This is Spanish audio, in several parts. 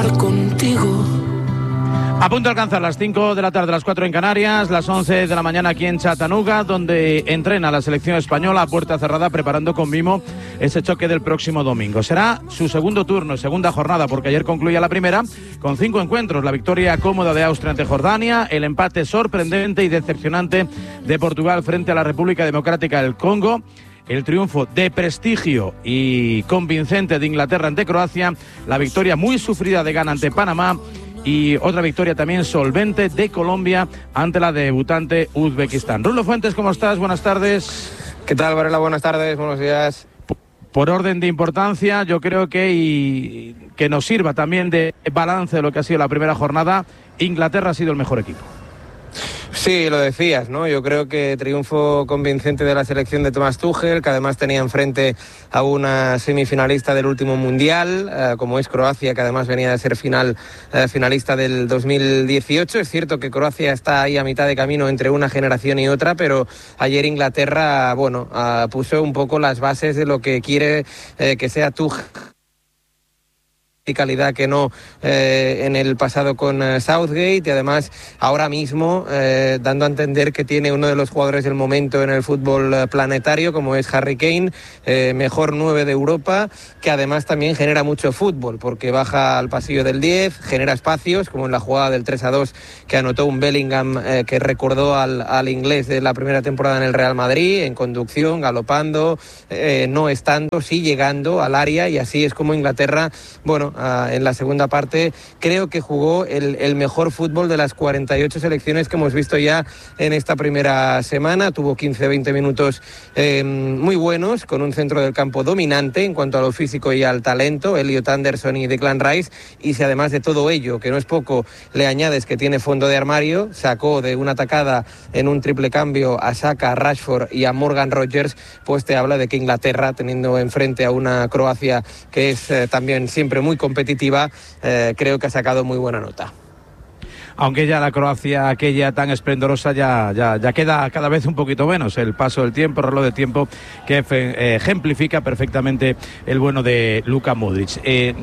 contigo. A punto de alcanzar las 5 de la tarde, las 4 en Canarias, las 11 de la mañana aquí en Chattanooga, donde entrena la selección española a puerta cerrada, preparando con mimo ese choque del próximo domingo. Será su segundo turno, segunda jornada, porque ayer concluía la primera con 5 encuentros. La victoria cómoda de Austria ante Jordania, el empate sorprendente y decepcionante de Portugal frente a la República Democrática del Congo, el triunfo de prestigio y convincente de Inglaterra ante Croacia, la victoria muy sufrida de Ghana ante Panamá y otra victoria también solvente de Colombia ante la debutante Uzbekistán. Rulo Fuentes, ¿cómo estás? Buenas tardes. ¿Qué tal, Varela? Buenas tardes, buenos días. Por orden de importancia, yo creo que nos sirva también de balance de lo que ha sido la primera jornada, Inglaterra ha sido el mejor equipo. Sí, lo decías, ¿no? Yo creo que triunfo convincente de la selección de Thomas Tuchel, que además tenía enfrente a una semifinalista del último Mundial, como es Croacia, que además venía de ser finalista del 2018. Es cierto que Croacia está ahí a mitad de camino entre una generación y otra, pero ayer Inglaterra, puso un poco las bases de lo que quiere que sea Tuchel. Calidad que no en el pasado con Southgate, y además ahora mismo dando a entender que tiene uno de los jugadores del momento en el fútbol planetario, como es Harry Kane, mejor 9 de Europa, que además también genera mucho fútbol porque baja al pasillo del 10, genera espacios, como en la jugada del 3-2 que anotó un Bellingham que recordó al inglés de la primera temporada en el Real Madrid, en conducción, galopando, no estando, sí llegando al área, y así es como Inglaterra, en la segunda parte creo que jugó el mejor fútbol de las 48 selecciones que hemos visto ya en esta primera semana. Tuvo 15-20 minutos muy buenos, con un centro del campo dominante en cuanto a lo físico y al talento, Elliot Anderson y Declan Rice, y si además de todo ello, que no es poco, le añades que tiene fondo de armario, sacó de una atacada en un triple cambio a Saka, a Rashford y a Morgan Rogers, pues te habla de que Inglaterra, teniendo enfrente a una Croacia que es también siempre muy competitiva, creo que ha sacado muy buena nota. Aunque ya la Croacia, aquella tan esplendorosa, ya queda cada vez un poquito menos. El paso del tiempo, el reloj de tiempo, que ejemplifica perfectamente el bueno de Luka Modric.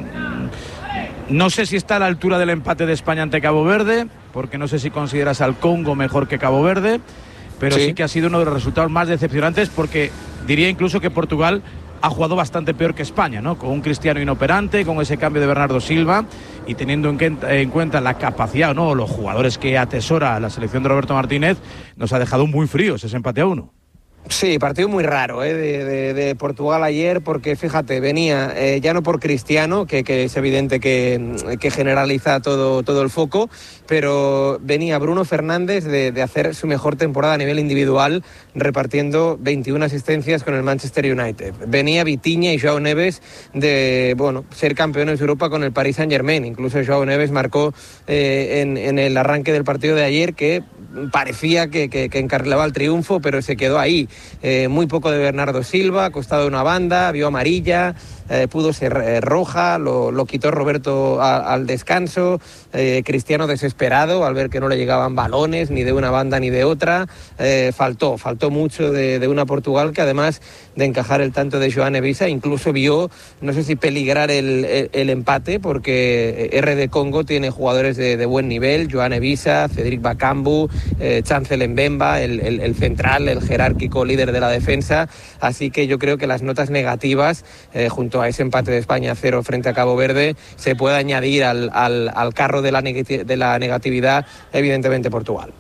No sé si está a la altura del empate de España ante Cabo Verde, porque no sé si consideras al Congo mejor que Cabo Verde, pero sí que ha sido uno de los resultados más decepcionantes, porque diría incluso que Portugal ha jugado bastante peor que España, ¿no? Con un Cristiano inoperante, con ese cambio de Bernardo Silva, y teniendo en cuenta la capacidad, ¿no?, los jugadores que atesora la selección de Roberto Martínez, nos ha dejado muy fríos ese empate a 1. Sí, partido muy raro de Portugal ayer, porque fíjate, venía ya no por Cristiano, que es evidente que generaliza todo el foco, pero venía Bruno Fernández de hacer su mejor temporada a nivel individual, repartiendo 21 asistencias con el Manchester United. Venía Vitinha y Joao Neves de ser campeones de Europa con el Paris Saint-Germain. Incluso Joao Neves marcó en el arranque del partido de ayer, que parecía que encarrilaba el triunfo, pero se quedó ahí. Muy poco de Bernardo Silva, acostado de una banda, vio amarilla, pudo ser roja, lo quitó Roberto al descanso. Cristiano desesperado al ver que no le llegaban balones ni de una banda ni de otra. Faltó mucho de una Portugal que, además de encajar el tanto de Joan Evisa, incluso vio, no sé si peligrar el empate, porque RD Congo tiene jugadores de buen nivel: Joan Evisa, Cedric Bakambu, Chancel Mbemba, el central, el jerárquico líder de la defensa. Así que yo creo que las notas negativas, junto a ese empate de España 0 frente a Cabo Verde, se puede añadir al carro de la negatividad, evidentemente, Portugal.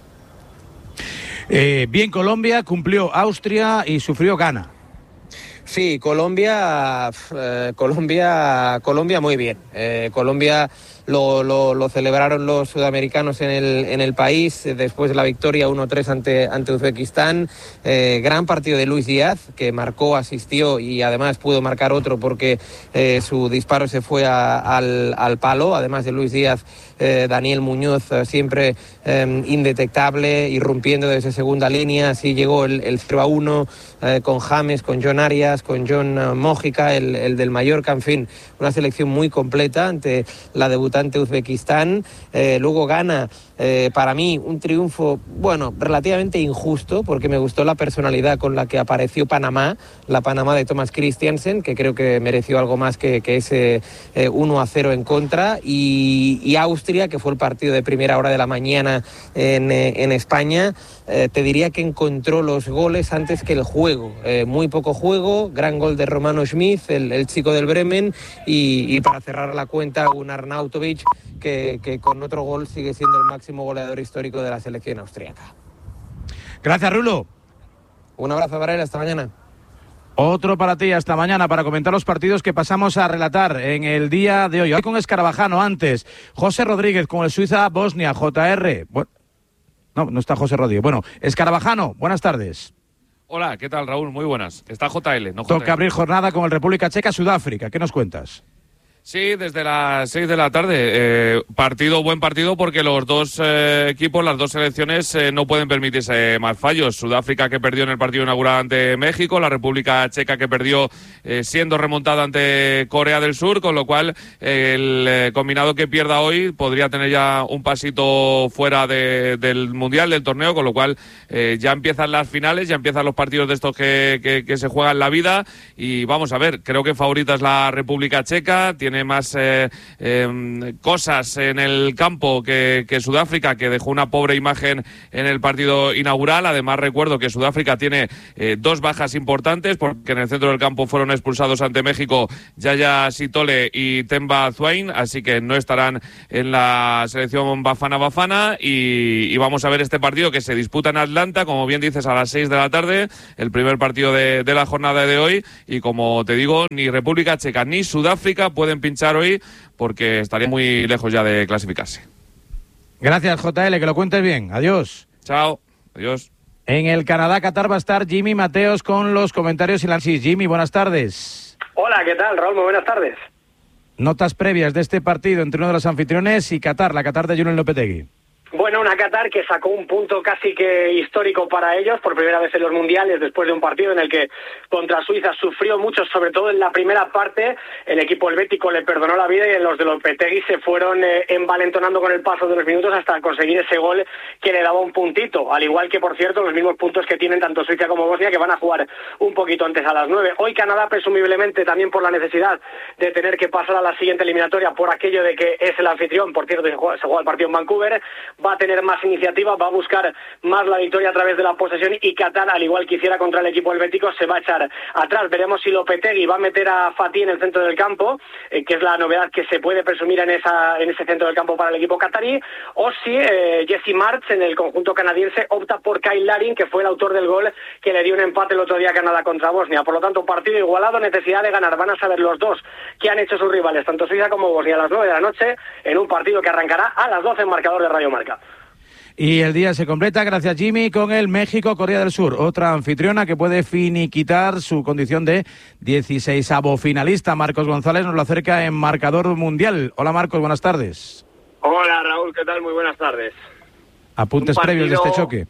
Bien Colombia, cumplió Austria y sufrió Ghana. Sí, Colombia muy bien. Colombia lo celebraron los sudamericanos en el país después de la victoria 1-3 ante Uzbekistán. Gran partido de Luis Díaz, que marcó, asistió y además pudo marcar otro porque su disparo se fue al palo. Además de Luis Díaz, Daniel Muñoz, siempre indetectable, irrumpiendo desde segunda línea. Así llegó el 0-1 con James, con John Arias, con John Mójica, el del Mallorca, en fin, una selección muy completa ante la debutante Uzbekistán. Luego gana, para mí, un triunfo, bueno, relativamente injusto, porque me gustó la personalidad con la que apareció Panamá, la Panamá de Thomas Christiansen, que creo que mereció algo más que ese 1-0 en contra, y Austria, que fue el partido de primera hora de la mañana en España, te diría que encontró los goles antes que el juego. Muy poco juego, gran gol de Romano Schmid, el chico del Bremen, y para cerrar la cuenta, un Arnautovic que con otro gol sigue siendo el máximo goleador histórico de la selección austríaca. Gracias, Rulo. Un abrazo para él, hasta mañana. Otro para ti, hasta mañana, para comentar los partidos que pasamos a relatar en el día de hoy. Hoy con Escarabajano, antes José Rodríguez con el Suiza-Bosnia, JR. Bueno, no está José Rodríguez. Bueno, Escarabajano, buenas tardes. Hola, ¿qué tal, Raúl? Muy buenas. Está JL, no JL. Toca abrir jornada con el República Checa-Sudáfrica. ¿Qué nos cuentas? Sí, desde las 6 de la tarde. Buen partido, porque los dos equipos, las dos selecciones, no pueden permitirse más fallos. Sudáfrica, que perdió en el partido inaugural ante México, la República Checa, que perdió siendo remontada ante Corea del Sur, con lo cual el combinado que pierda hoy podría tener ya un pasito fuera del Mundial, del torneo, con lo cual ya empiezan las finales, ya empiezan los partidos de estos que se juegan la vida, y vamos a ver, creo que favorita es la República Checa, tiene más cosas en el campo que Sudáfrica, que dejó una pobre imagen en el partido inaugural. Además, recuerdo que Sudáfrica tiene dos bajas importantes, porque en el centro del campo fueron expulsados ante México Yaya Sitole y Temba Zwain, así que no estarán en la selección Bafana, y vamos a ver este partido que se disputa en Atlanta, como bien dices, a las 6 de la tarde, el primer partido de la jornada de hoy, y como te digo, ni República Checa ni Sudáfrica pueden pinchar hoy, porque estaría muy lejos ya de clasificarse. Gracias, JL, que lo cuentes bien. Adiós. Chao. Adiós. En el Canadá-Qatar va a estar Jimmy Mateos con los comentarios y la análisis. Jimmy, buenas tardes. Hola, ¿qué tal, Raúl? Muy buenas tardes. Notas previas de este partido entre uno de los anfitriones y Qatar, la Qatar de Julen Lopetegui. Bueno, una Qatar que sacó un punto casi que histórico para ellos, por primera vez en los mundiales, después de un partido en el que contra Suiza sufrió mucho, sobre todo en la primera parte. El equipo helvético le perdonó la vida y los de Lopetegui se fueron envalentonando con el paso de los minutos hasta conseguir ese gol que le daba un puntito, al igual que, por cierto, los mismos puntos que tienen tanto Suiza como Bosnia, que van a jugar un poquito antes a las 9. Hoy Canadá, presumiblemente, también por la necesidad de tener que pasar a la siguiente eliminatoria, por aquello de que es el anfitrión, por cierto, se juega el partido en Vancouver, va a tener más iniciativa, va a buscar más la victoria a través de la posesión, y Qatar, al igual que hiciera contra el equipo helvético, se va a echar atrás. Veremos si Lopetegui va a meter a Fatih en el centro del campo, que es la novedad que se puede presumir en ese centro del campo para el equipo qatarí, o si Jesse March en el conjunto canadiense opta por Kyle Larin, que fue el autor del gol que le dio un empate el otro día a Canadá contra Bosnia. Por lo tanto, partido igualado, necesidad de ganar. Van a saber los dos qué han hecho sus rivales, tanto Suiza como Bosnia, a las 9 de la noche, en un partido que arrancará a las 12 en marcador de Radio Marca. Y el día se completa, gracias Jimmy, con el México-Corea del Sur, otra anfitriona que puede finiquitar su condición de 16avo finalista. Marcos González nos lo acerca en Marcador Mundial. Hola Marcos, buenas tardes. Hola Raúl, ¿qué tal? Muy buenas tardes. ¿Apuntes previos de este choque?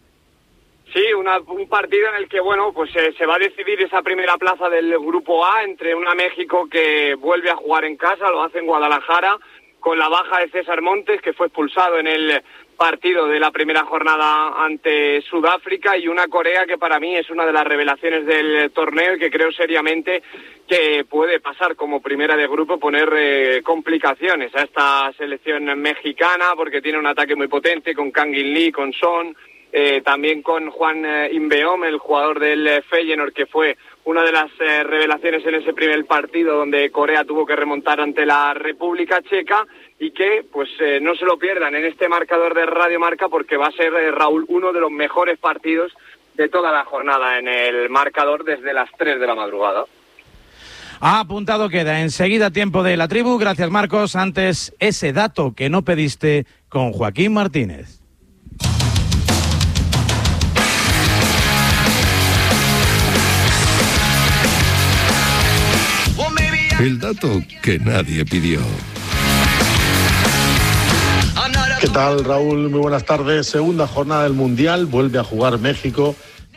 Sí, un partido en el que, bueno, pues se va a decidir esa primera plaza del Grupo A entre una México que vuelve a jugar en casa, lo hace en Guadalajara, con la baja de César Montes, que fue expulsado en el partido de la primera jornada ante Sudáfrica, y una Corea que para mí es una de las revelaciones del torneo y que creo seriamente que puede pasar como primera de grupo, poner complicaciones a esta selección mexicana, porque tiene un ataque muy potente con Kang In Lee, con Son, también con Juan Inbeom, el jugador del Feyenoord, que fue una de las revelaciones en ese primer partido donde Corea tuvo que remontar ante la República Checa, y que pues no se lo pierdan en este marcador de Radio Marca, porque va a ser, Raúl, uno de los mejores partidos de toda la jornada en el marcador desde las 3 de la madrugada. Apuntado queda. Enseguida tiempo de la tribu. Gracias Marcos. Antes, ese dato que no pediste con Joaquín Martínez. El dato que nadie pidió. ¿Qué tal, Raúl? Muy buenas tardes. Segunda jornada del Mundial. Vuelve a jugar México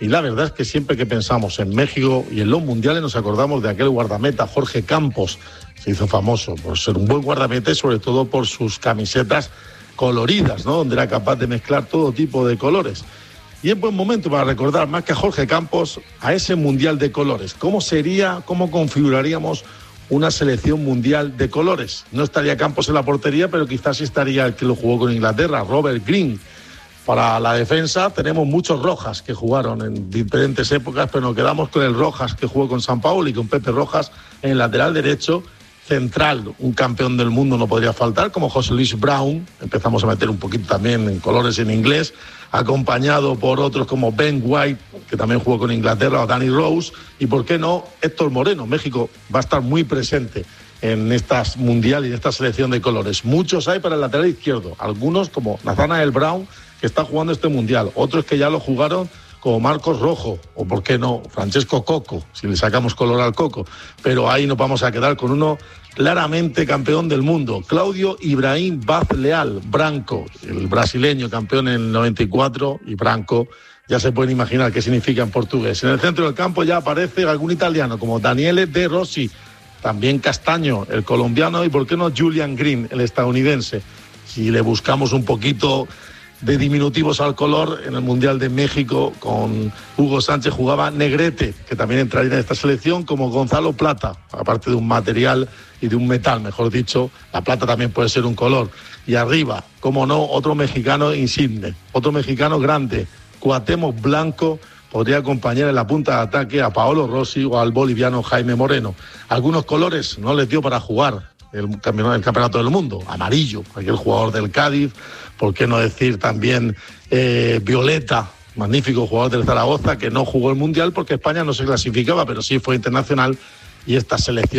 Y la verdad es que siempre que pensamos en México y en los mundiales nos acordamos de aquel guardameta Jorge Campos. Se hizo famoso por ser un buen guardameta y sobre todo por sus camisetas coloridas, ¿no? Donde era capaz de mezclar todo tipo de colores. Y es buen momento para recordar, más que a Jorge Campos, a ese mundial de colores. ¿Cómo sería, cómo configuraríamos una selección mundial de colores? No estaría Campos en la portería, pero quizás sí estaría el que lo jugó con Inglaterra, Robert Green. Para la defensa tenemos muchos Rojas que jugaron en diferentes épocas, pero nos quedamos con el Rojas que jugó con Sampaoli y con Pepe Rojas en el lateral derecho. Central, un campeón del mundo no podría faltar, como José Luis Brown. Empezamos a meter un poquito también en colores en inglés, acompañado por otros como Ben White, que también jugó con Inglaterra, o Danny Rose, y por qué no Héctor Moreno. México va a estar muy presente en estas mundiales y en esta selección de colores. Muchos hay para el lateral izquierdo, algunos como Nathanael Brown, que está jugando este mundial, otros que ya lo jugaron, como Marcos Rojo, o por qué no, Francesco Coco, si le sacamos color al Coco, pero ahí nos vamos a quedar con uno claramente campeón del mundo, Claudio Ibrahim Vaz Leal, Branco, el brasileño campeón en el 94, y Branco, ya se pueden imaginar qué significa en portugués. En el centro del campo ya aparece algún italiano, como Daniele De Rossi, también Castaño, el colombiano, y por qué no Julian Green, el estadounidense. Si le buscamos un poquito de diminutivos al color, en el Mundial de México con Hugo Sánchez jugaba Negrete, que también entraría en esta selección, como Gonzalo Plata, aparte de un material y de un metal, mejor dicho, la plata también puede ser un color. Y arriba, como no, otro mexicano insigne, otro mexicano grande, Cuauhtémoc Blanco, podría acompañar en la punta de ataque a Paolo Rossi o al boliviano Jaime Moreno. Algunos colores no les dio para jugar el campeonato del mundo, amarillo, aquel jugador del Cádiz, por qué no decir también Violeta, magnífico jugador del Zaragoza, que no jugó el Mundial porque España no se clasificaba, pero sí fue internacional, y esta selección